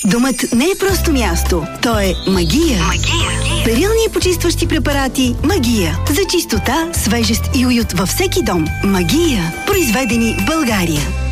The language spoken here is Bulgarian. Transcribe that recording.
Домът не е просто място, то е магия. Перилни и почистващи препарати Магия. За чистота, свежест и уют във всеки дом. Магия. Произведени в България.